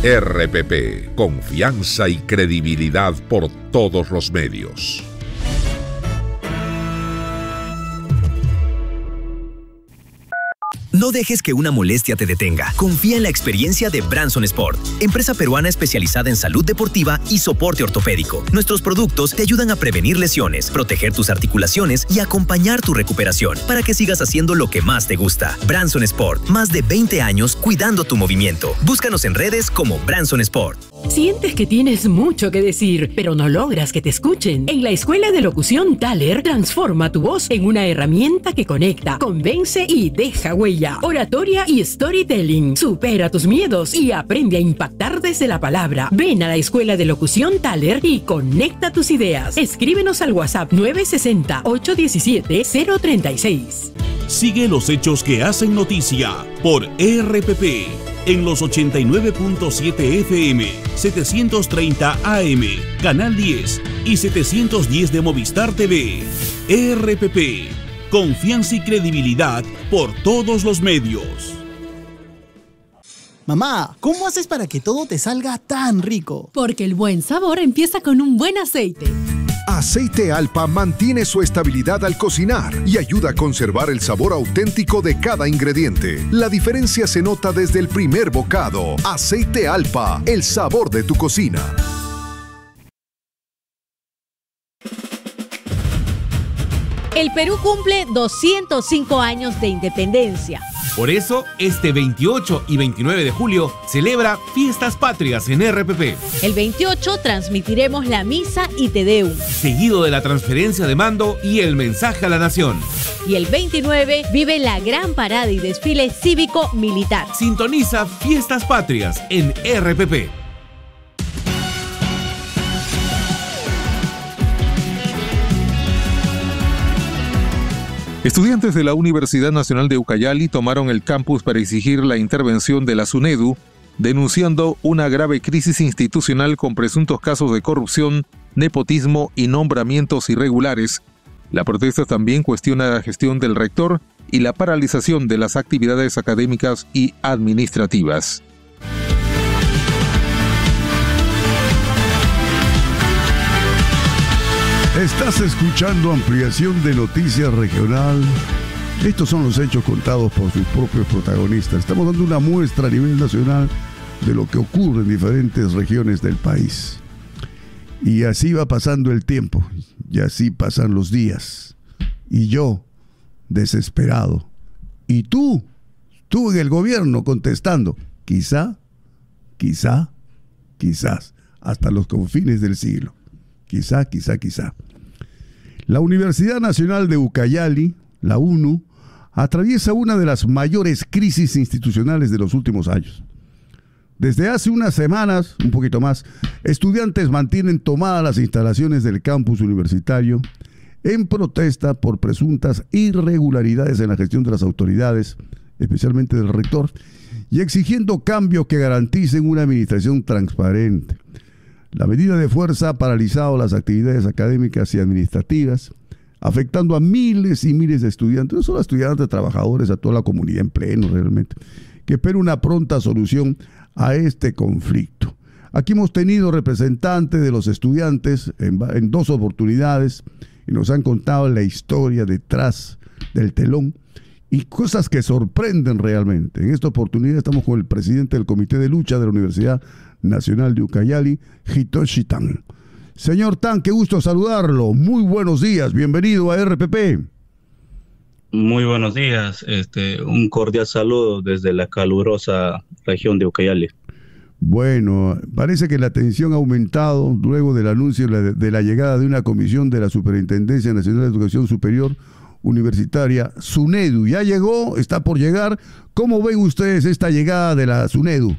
RPP, confianza y credibilidad por todos los medios. No dejes que una molestia te detenga. Confía en la experiencia de Branson Sport, empresa peruana especializada en salud deportiva y soporte ortopédico. Nuestros productos te ayudan a prevenir lesiones, proteger tus articulaciones y acompañar tu recuperación para que sigas haciendo lo que más te gusta. Branson Sport, más de 20 años cuidando tu movimiento. Búscanos en redes como Branson Sport. ¿Sientes que tienes mucho que decir, pero no logras que te escuchen? En la Escuela de Locución Thaler, transforma tu voz en una herramienta que conecta, convence y deja huella. Oratoria y storytelling. Supera tus miedos y aprende a impactar desde la palabra. Ven a la Escuela de Locución Thaler y conecta tus ideas. Escríbenos al WhatsApp 960-817-036. Sigue los hechos que hacen noticia por RPP. En los 89.7 FM, 730 AM, Canal 10 y 710 de Movistar TV. RPP, confianza y credibilidad por todos los medios. Mamá, ¿cómo haces para que todo te salga tan rico? Porque el buen sabor empieza con un buen aceite. Aceite Alpa mantiene su estabilidad al cocinar y ayuda a conservar el sabor auténtico de cada ingrediente. La diferencia se nota desde el primer bocado. Aceite Alpa, el sabor de tu cocina. El Perú cumple 205 años de independencia. Por eso, este 28 y 29 de julio celebra Fiestas Patrias en RPP. El 28 transmitiremos la misa y Te Deum, seguido de la transferencia de mando y el mensaje a la nación. Y el 29 vive la gran parada y desfile cívico-militar. Sintoniza Fiestas Patrias en RPP. Estudiantes de la Universidad Nacional de Ucayali tomaron el campus para exigir la intervención de la SUNEDU, denunciando una grave crisis institucional con presuntos casos de corrupción, nepotismo y nombramientos irregulares. La protesta también cuestiona la gestión del rector y la paralización de las actividades académicas y administrativas. Estás escuchando ampliación de Noticias Regional. Estos son los hechos contados por sus propios protagonistas. Estamos dando una muestra a nivel nacional de lo que ocurre en diferentes regiones del país. Y así va pasando el tiempo, y así pasan los días. Y yo, desesperado. Y tú en el gobierno contestando, quizás, hasta los confines del siglo. Quizá. La Universidad Nacional de Ucayali, la UNU, atraviesa una de las mayores crisis institucionales de los últimos años. Desde hace unas semanas, un poquito más, estudiantes mantienen tomadas las instalaciones del campus universitario en protesta por presuntas irregularidades en la gestión de las autoridades, especialmente del rector, y exigiendo cambios que garanticen una administración transparente. La medida de fuerza ha paralizado las actividades académicas y administrativas, afectando a miles y miles de estudiantes, no solo a estudiantes, trabajadores, a toda la comunidad en pleno realmente, que espera una pronta solución a este conflicto. Aquí hemos tenido representantes de los estudiantes en dos oportunidades y nos han contado la historia detrás del telón y cosas que sorprenden realmente. En esta oportunidad estamos con el presidente del Comité de Lucha de la Universidad Nacional de Ucayali, Hitoshi Tan. Señor Tan, qué gusto saludarlo. Muy buenos días, bienvenido a RPP. Muy buenos días, un cordial saludo desde la calurosa región de Ucayali. Bueno, parece que la tensión ha aumentado luego del anuncio de la llegada de una comisión de la Superintendencia Nacional de Educación Superior Universitaria, SUNEDU. ¿Ya llegó? ¿Está por llegar? ¿Cómo ven ustedes esta llegada de la SUNEDU?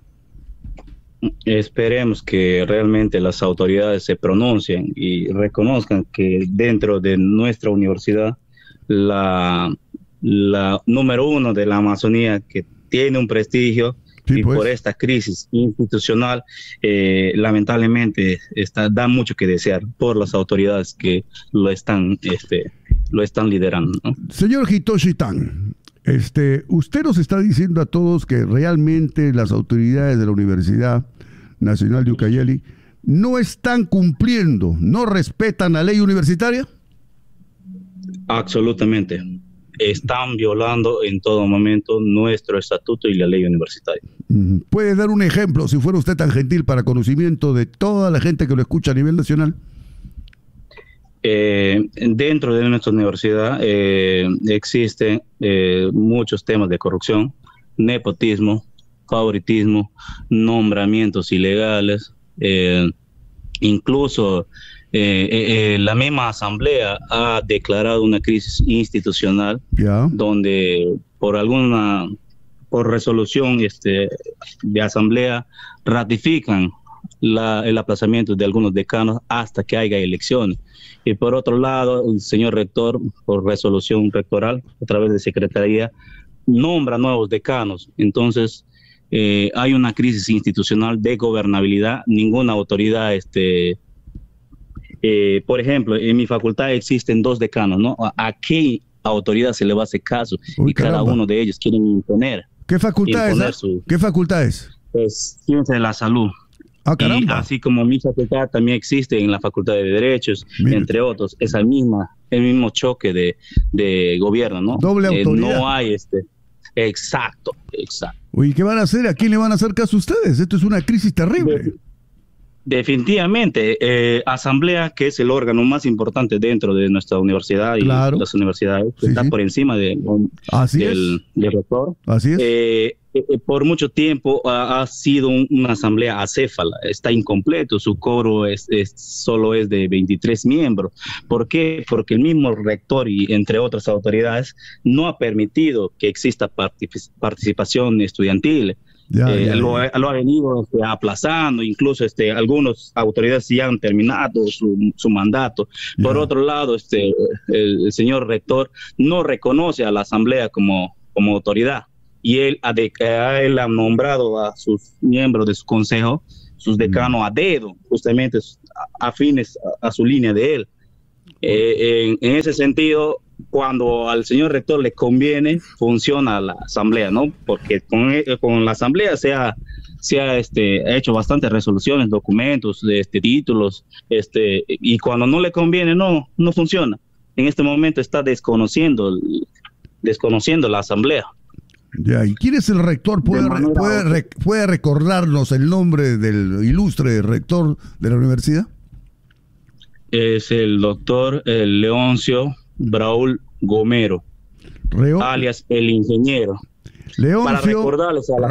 Esperemos que realmente las autoridades se pronuncien y reconozcan que dentro de nuestra universidad, la número uno de la Amazonía, que tiene un prestigio, sí, y pues, por esta crisis institucional, lamentablemente da mucho que desear por las autoridades que lo están liderando, ¿no? Señor Hitoshi Tan, Usted nos está diciendo a todos que realmente las autoridades de la Universidad Nacional de Ucayali no están cumpliendo, no respetan la ley universitaria. Absolutamente. Están violando en todo momento nuestro estatuto y la ley universitaria. ¿Puede dar un ejemplo, si fuera usted tan gentil, para conocimiento de toda la gente que lo escucha a nivel nacional? Dentro de nuestra universidad existen muchos temas de corrupción, nepotismo, favoritismo, nombramientos ilegales, incluso la misma asamblea ha declarado una crisis institucional, donde por resolución de asamblea ratifican el aplazamiento de algunos decanos hasta que haya elecciones. Y por otro lado, el señor rector, por resolución rectoral, a través de secretaría, nombra nuevos decanos. Entonces, hay una crisis institucional de gobernabilidad. Ninguna autoridad, por ejemplo, en mi facultad existen 2 decanos, ¿no? ¿A qué autoridad se le va a hacer caso? Y cada uno de ellos quieren imponer. ¿Qué facultad es? ¿Qué facultad es? Es Ciencia de la Salud. Y así como mi facultad también existe en la Facultad de Derechos, entre otros, es el mismo choque de gobierno, ¿no? Doble autoridad. No hay Exacto. Oye, ¿qué van a hacer? ¿A quién le van a hacer caso ustedes? Esto es una crisis terrible. Definitivamente, asamblea, que es el órgano más importante dentro de nuestra universidad y las universidades, está por encima del rector. Así es. Por mucho tiempo ha sido una asamblea acéfala, está incompleto, su coro solo es de 23 miembros. ¿Por qué? Porque el mismo rector y entre otras autoridades no ha permitido que exista participación estudiantil. Lo ha venido aplazando, incluso algunas autoridades ya han terminado su mandato. Por otro lado, el señor rector no reconoce a la asamblea como autoridad, y él ha nombrado a sus miembros de su consejo, sus decanos a dedo, justamente afines a su línea de él. En ese sentido, cuando al señor rector le conviene, funciona la asamblea, ¿no? Porque con la asamblea se ha hecho bastantes resoluciones, documentos, títulos, y cuando no le conviene, no funciona. En este momento está desconociendo la asamblea. ¿Y quién es el rector? ¿Puede recordarnos el nombre del ilustre rector de la universidad? Es el doctor Leoncio Braul Gomero, alias el ingeniero. Para recordarles a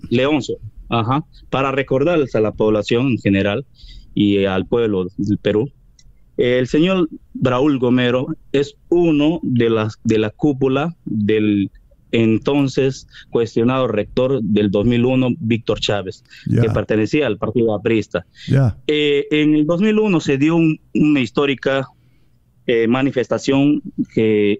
la población en general y al pueblo del Perú, el señor Braul Gomero es uno de la cúpula del entonces cuestionado rector del 2001, Víctor Chávez, que pertenecía al partido aprista. En el 2001 se dio una histórica manifestación que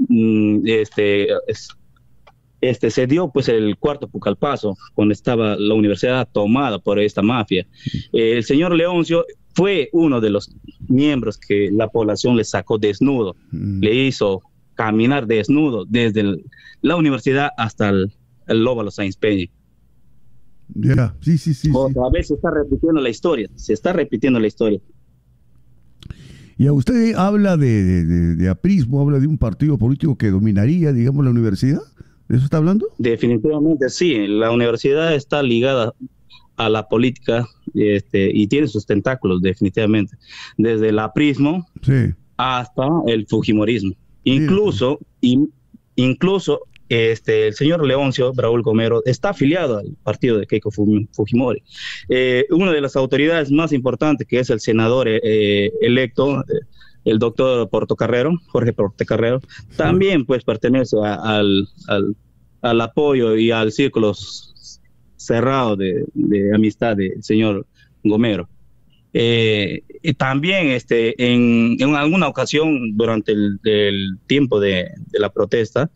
se dio pues el cuarto Pucallpaso, cuando estaba la universidad tomada por esta mafia. El señor Leoncio fue uno de los miembros que la población le sacó desnudo, le hizo caminar desnudo desde la universidad hasta el Lóbalo Sáenz Peña. Otra vez se está repitiendo la historia. Y a usted habla de aprismo, habla de un partido político que dominaría, digamos, la universidad. ¿De eso está hablando? Definitivamente sí. La universidad está ligada a la política y tiene sus tentáculos, definitivamente. Desde el aprismo hasta el fujimorismo. Incluso el señor Leoncio Braul Gomero está afiliado al partido de Keiko Fujimori. Una de las autoridades más importantes, que es el senador electo, el doctor Jorge Portocarrero, también pues pertenece al apoyo y al círculo cerrado de amistad del señor Gomero. También en alguna ocasión durante el tiempo de la protesta,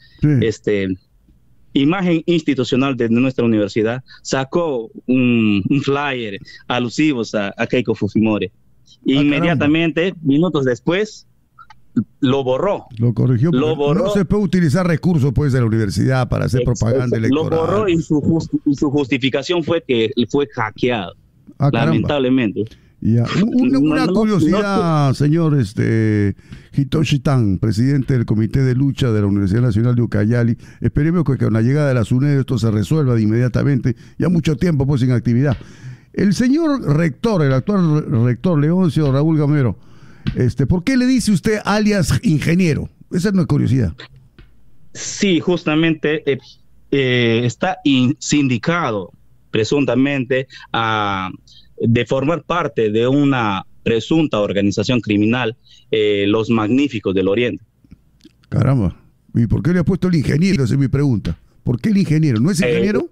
Imagen Institucional de nuestra universidad sacó un flyer alusivos a Keiko Fujimori. Inmediatamente, minutos después, lo borró. Lo corrigió. Lo borró. No se puede utilizar recursos pues de la universidad para hacer propaganda electoral. Lo borró y su justificación fue que fue hackeado. Lamentablemente. Ya. Una curiosidad, señor Hitoshi Tan, presidente del Comité de Lucha de la Universidad Nacional de Ucayali. Esperemos que con la llegada de la SUNEDU esto se resuelva de inmediatamente. Ya mucho tiempo pues sin actividad. El señor rector, el actual rector Leoncio Raúl Gamero, ¿por qué le dice usted alias ingeniero? Esa es una curiosidad. Sí, justamente está sindicado presuntamente de formar parte de una presunta organización criminal, los Magníficos del Oriente. Caramba, ¿y por qué le ha puesto el ingeniero? Esa es mi pregunta. ¿Por qué el ingeniero? ¿No es ingeniero?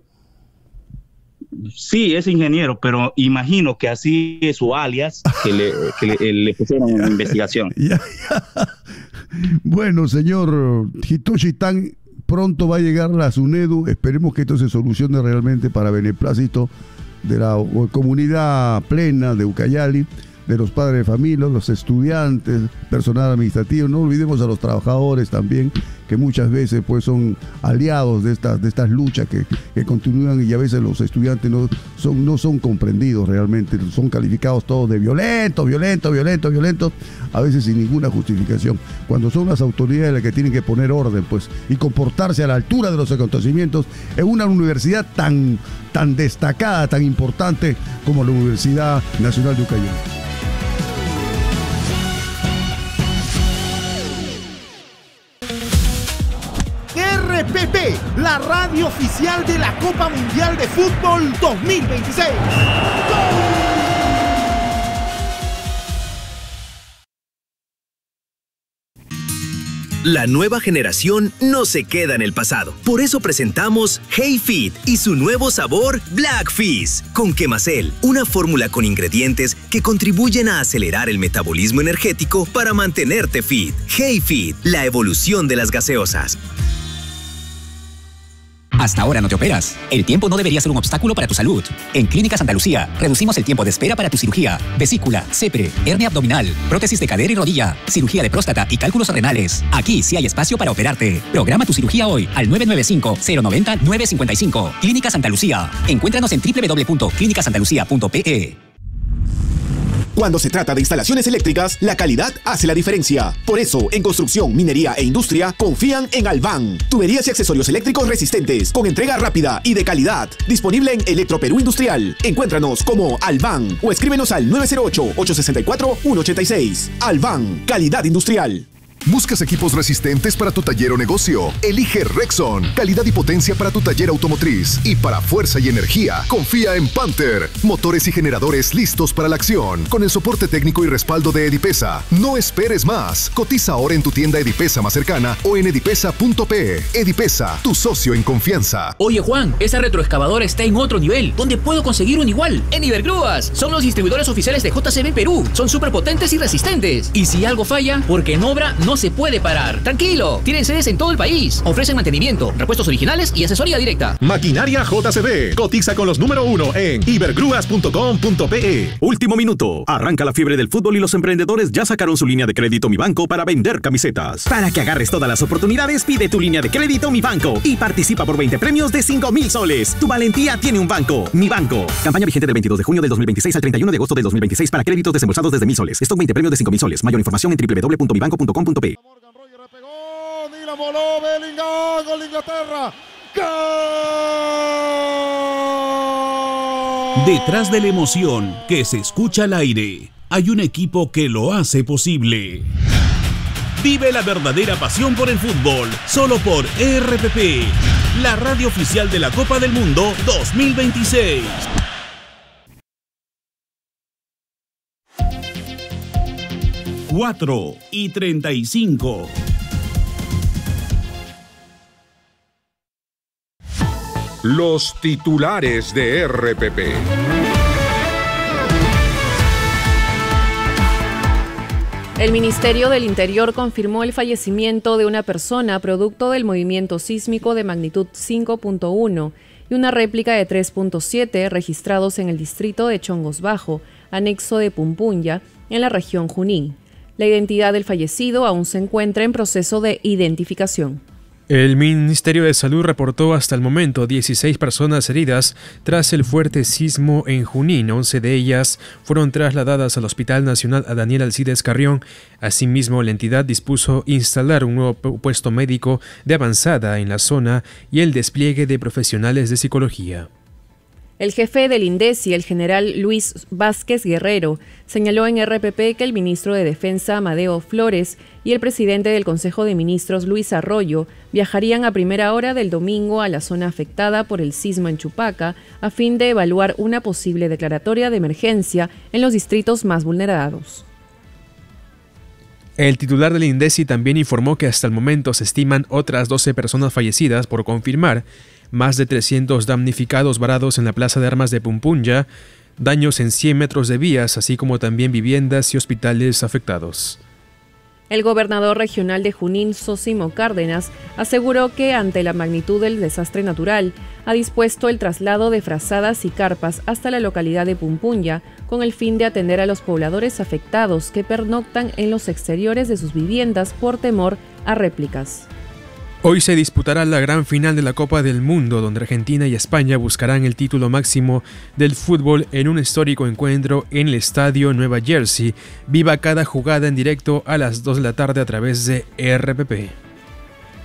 Sí, es ingeniero, pero imagino que así es su alias que le pusieron en la investigación. Ya. Bueno, señor Hitoshi Tan, pronto va a llegar la SUNEDU. Esperemos que esto se solucione realmente para beneplácito de la comunidad plena de Ucayali, de los padres de familia, los estudiantes, personal administrativo. No olvidemos a los trabajadores también, que muchas veces pues son aliados de estas luchas que continúan, y a veces los estudiantes no son comprendidos realmente, son calificados todos de violentos, a veces sin ninguna justificación, cuando son las autoridades las que tienen que poner orden pues y comportarse a la altura de los acontecimientos en una universidad tan destacada, tan importante como la Universidad Nacional de Ucayali. RPP, la radio oficial de la Copa Mundial de Fútbol 2026. La nueva generación no se queda en el pasado. Por eso presentamos Hey Fit y su nuevo sabor Black Fizz con Quemacel, una fórmula con ingredientes que contribuyen a acelerar el metabolismo energético para mantenerte fit. Hey Fit, la evolución de las gaseosas. Hasta ahora no te operas. El tiempo no debería ser un obstáculo para tu salud. En Clínica Santa Lucía reducimos el tiempo de espera para tu cirugía, vesícula, CEPRE, hernia abdominal, prótesis de cadera y rodilla, cirugía de próstata y cálculos renales. Aquí sí hay espacio para operarte. Programa tu cirugía hoy al 995-090-955. Clínica Santa Lucía. Encuéntranos en www.clinicasantalucia.pe. Cuando se trata de instalaciones eléctricas, la calidad hace la diferencia. Por eso, en construcción, minería e industria, confían en Alban. Tuberías y accesorios eléctricos resistentes, con entrega rápida y de calidad. Disponible en Electroperú Industrial. Encuéntranos como Alban o escríbenos al 908-864-186. Alban, calidad industrial. ¿Buscas equipos resistentes para tu taller o negocio? Elige Rexon. Calidad y potencia para tu taller automotriz. Y para fuerza y energía, confía en Panther. Motores y generadores listos para la acción. Con el soporte técnico y respaldo de Edipesa. No esperes más. Cotiza ahora en tu tienda Edipesa más cercana o en edipesa.pe. Edipesa, tu socio en confianza. Oye Juan, esa retroexcavadora está en otro nivel. ¿Dónde puedo conseguir un igual? En Ibergrúas. Son los distribuidores oficiales de JCB Perú. Son súper potentes y resistentes. Y si algo falla, porque en obra no se puede parar. Tranquilo, tienen sedes en todo el país. Ofrecen mantenimiento, repuestos originales y asesoría directa. Maquinaria JCB. Cotiza con los número 1 en ibergrúas.com.pe. Último minuto. Arranca la fiebre del fútbol y los emprendedores ya sacaron su línea de crédito Mi Banco para vender camisetas. Para que agarres todas las oportunidades, pide tu línea de crédito Mi Banco y participa por 20 premios de 5,000 soles. Tu valentía tiene un banco. Mi Banco. Campaña vigente del 22 de junio del 2026 al 31 de agosto del 2026 para créditos desembolsados desde 1,000 soles. Stock 20 premios de 5,000 soles. Mayor información en www.mibanco.com.pe. Ni la voló Bellingham, gol de Inglaterra. ¡Gol! Detrás de la emoción que se escucha al aire, hay un equipo que lo hace posible. Vive la verdadera pasión por el fútbol, solo por RPP, la radio oficial de la Copa del Mundo 2026. Cuatro y 35. Los titulares de RPP. El Ministerio del Interior confirmó el fallecimiento de una persona producto del movimiento sísmico de magnitud 5.1 y una réplica de 3.7 registrados en el distrito de Chongos Bajo, anexo de Pumpunya, en la región Junín. La identidad del fallecido aún se encuentra en proceso de identificación. El Ministerio de Salud reportó hasta el momento 16 personas heridas tras el fuerte sismo en Junín. 11 de ellas fueron trasladadas al Hospital Nacional a Daniel Alcides Carrión. Asimismo, la entidad dispuso instalar un nuevo puesto médico de avanzada en la zona y el despliegue de profesionales de psicología. El jefe del INDECI, el general Luis Vázquez Guerrero, señaló en RPP que el ministro de Defensa, Amadeo Flores, y el presidente del Consejo de Ministros, Luis Arroyo, viajarían a primera hora del domingo a la zona afectada por el sismo en Chupaca a fin de evaluar una posible declaratoria de emergencia en los distritos más vulnerados. El titular del INDECI también informó que hasta el momento se estiman otras 12 personas fallecidas por confirmar, más de 300 damnificados varados en la Plaza de Armas de Pumpunya, daños en 100 metros de vías, así como también viviendas y hospitales afectados. El gobernador regional de Junín, Zósimo Cárdenas, aseguró que ante la magnitud del desastre natural, ha dispuesto el traslado de frazadas y carpas hasta la localidad de Pumpunya, con el fin de atender a los pobladores afectados que pernoctan en los exteriores de sus viviendas por temor a réplicas. Hoy se disputará la gran final de la Copa del Mundo, donde Argentina y España buscarán el título máximo del fútbol en un histórico encuentro en el Estadio Nueva Jersey. Viva cada jugada en directo a las 2 de la tarde a través de RPP.